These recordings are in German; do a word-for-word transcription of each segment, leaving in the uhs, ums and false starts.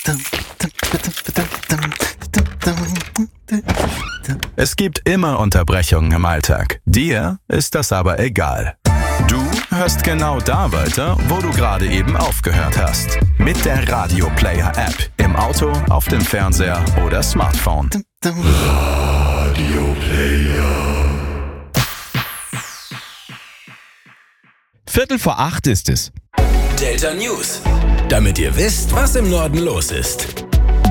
Es gibt immer Unterbrechungen im Alltag. Dir ist das aber egal. Du hörst genau da weiter, wo du gerade eben aufgehört hast. Mit der Radio Player App. Im Auto, auf dem Fernseher oder Smartphone. Radio Player. Viertel vor acht ist es. Delta News. Damit ihr wisst, was im Norden los ist.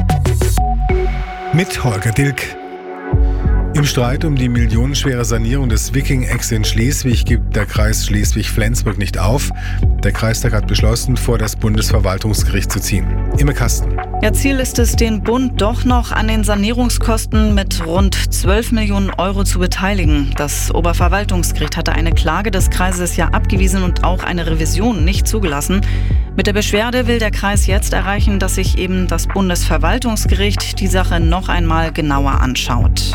Mit Holger Dilk. Im Streit um die millionenschwere Sanierung des Wiking-Ecks in Schleswig gibt der Kreis Schleswig-Flensburg nicht auf. Der Kreistag hat beschlossen, vor das Bundesverwaltungsgericht zu ziehen. Imme Kasten. Ja, Ziel ist es, den Bund doch noch an den Sanierungskosten mit rund zwölf Millionen Euro zu beteiligen. Das Oberverwaltungsgericht hatte eine Klage des Kreises ja abgewiesen und auch eine Revision nicht zugelassen. Mit der Beschwerde will der Kreis jetzt erreichen, dass sich eben das Bundesverwaltungsgericht die Sache noch einmal genauer anschaut.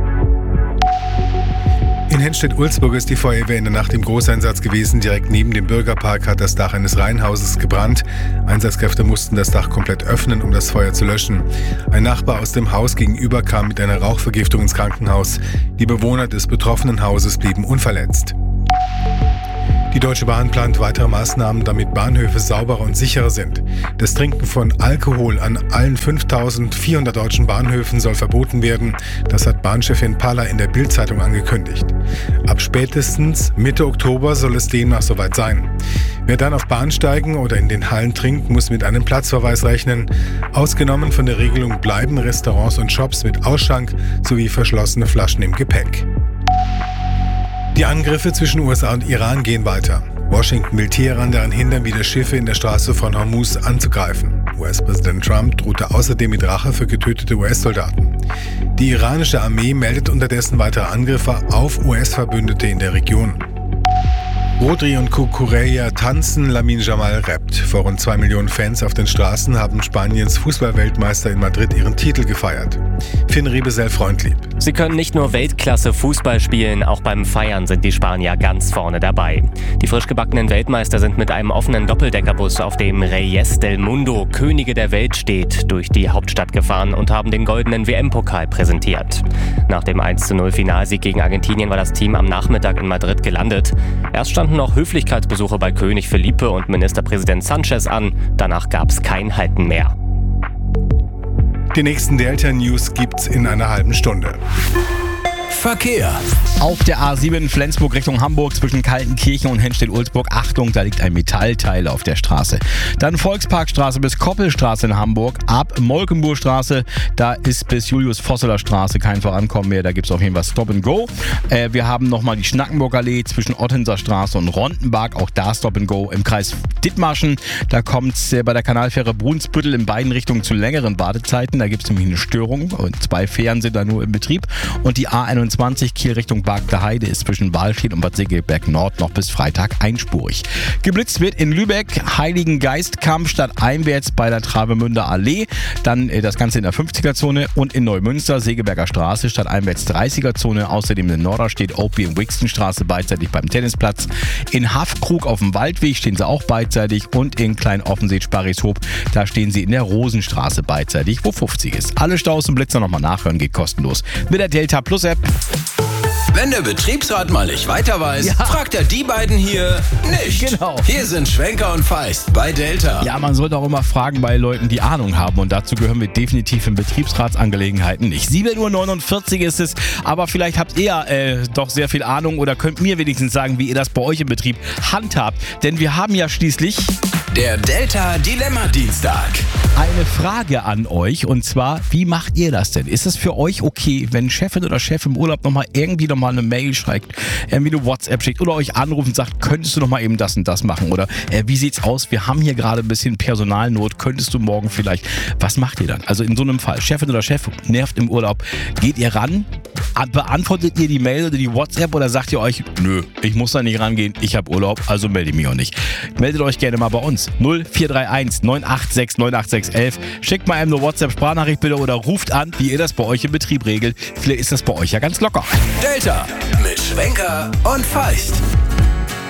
In Henstedt-Ulzburg ist die Feuerwehr in der Nacht im Großeinsatz gewesen. Direkt neben dem Bürgerpark hat das Dach eines Reihenhauses gebrannt. Einsatzkräfte mussten das Dach komplett öffnen, um das Feuer zu löschen. Ein Nachbar aus dem Haus gegenüber kam mit einer Rauchvergiftung ins Krankenhaus. Die Bewohner des betroffenen Hauses blieben unverletzt. Die Deutsche Bahn plant weitere Maßnahmen, damit Bahnhöfe sauberer und sicherer sind. Das Trinken von Alkohol an allen fünftausendvierhundert deutschen Bahnhöfen soll verboten werden. Das hat Bahnchefin Palla in der Bild-Zeitung angekündigt. Ab spätestens Mitte Oktober soll es demnach soweit sein. Wer dann auf Bahnsteigen oder in den Hallen trinkt, muss mit einem Platzverweis rechnen. Ausgenommen von der Regelung bleiben Restaurants und Shops mit Ausschank sowie verschlossene Flaschen im Gepäck. Die Angriffe zwischen U S A und Iran gehen weiter. Washington will Teheran daran hindern, wieder Schiffe in der Straße von Hormuz anzugreifen. U S-Präsident Trump drohte außerdem mit Rache für getötete U S-Soldaten. Die iranische Armee meldet unterdessen weitere Angriffe auf U S-Verbündete in der Region. Rodri und Cucurella tanzen, Lamine Yamal rappt. Vor rund zwei Millionen Fans auf den Straßen haben Spaniens Fußballweltmeister in Madrid ihren Titel gefeiert. Finn Riebesell freundlieb. Sie können nicht nur Weltklasse Fußball spielen, auch beim Feiern sind die Spanier ganz vorne dabei. Die frisch gebackenen Weltmeister sind mit einem offenen Doppeldeckerbus, auf dem Reyes del Mundo, Könige der Welt steht, durch die Hauptstadt gefahren und haben den goldenen W M-Pokal präsentiert. Nach dem eins zu null Finalsieg gegen Argentinien war das Team am Nachmittag in Madrid gelandet. Erst standen noch Höflichkeitsbesuche bei König Felipe und Ministerpräsident Sanchez an, danach gab es kein Halten mehr. Die nächsten Delta News gibt's in einer halben Stunde. Verkehr. Auf der A sieben Flensburg Richtung Hamburg zwischen Kaltenkirchen und Henstedt-Ulzburg. Achtung, da liegt ein Metallteil auf der Straße. Dann Volksparkstraße bis Koppelstraße in Hamburg. Ab Molkenburgstraße, da ist bis Julius-Vosseler Straße kein Vorankommen mehr. Da gibt es auf jeden Fall Stop and Go. Äh, wir haben nochmal die Schnackenburger Allee zwischen Ottenser Straße und Rondenberg. Auch da Stop and Go im Kreis Dithmarschen. Da kommt es äh, bei der Kanalfähre Brunsbüttel in beiden Richtungen zu längeren Wartezeiten. Da gibt es nämlich eine Störung und zwei Fähren sind da nur im Betrieb. Und die A einundzwanzig Kiel Richtung Bargter Heide ist zwischen Walstedt und Bad Segeberg Nord noch bis Freitag einspurig. Geblitzt wird in Lübeck Heiligengeistkampf stadteinwärts bei der Travemünder Allee. Dann äh, das Ganze in der fünfziger-Zone und in Neumünster Segeberger Straße stadteinwärts dreißiger-Zone. Außerdem in Norderstedt Opie und Wixenstraße beidseitig beim Tennisplatz. In Haffkrug auf dem Waldweg stehen sie auch beidseitig und in Kleinoffensee Sparrishoop, da stehen sie in der Rosenstraße beidseitig, wo fünfzig ist. Alle Staus und Blitzer nochmal nachhören, geht kostenlos mit der Delta Plus App. Wenn der Betriebsrat mal nicht weiter weiß, ja, fragt er die beiden hier nicht. Genau. Hier sind Schwenker und Feist bei Delta. Ja, man sollte auch immer fragen bei Leuten, die Ahnung haben. Und dazu gehören wir definitiv in Betriebsratsangelegenheiten nicht. sieben Uhr neunundvierzig ist es, aber vielleicht habt ihr äh, doch sehr viel Ahnung oder könnt mir wenigstens sagen, wie ihr das bei euch im Betrieb handhabt. Denn wir haben ja schließlich der Delta Dilemma Dienstag. Eine Frage an euch und zwar, wie macht ihr das denn? Ist es für euch okay, wenn Chefin oder Chef im Urlaub nochmal irgendwie nochmal eine Mail schreibt, irgendwie eine WhatsApp schickt oder euch anruft und sagt, könntest du nochmal eben das und das machen? Oder äh, wie sieht's aus? Wir haben hier gerade ein bisschen Personalnot, könntest du morgen vielleicht? Was macht ihr dann? Also in so einem Fall, Chefin oder Chef nervt im Urlaub, geht ihr ran? Beantwortet ihr die Mail oder die WhatsApp oder sagt ihr euch, nö, ich muss da nicht rangehen, ich habe Urlaub, also melde ich mich auch nicht. Meldet euch gerne mal bei uns. null vier drei eins neun acht sechs neun acht sechs eins eins. Schickt mal einem eine WhatsApp-Sprachnachricht bitte oder ruft an, wie ihr das bei euch im Betrieb regelt. Vielleicht ist das bei euch ja ganz locker. Delta mit Schwenker und Feist.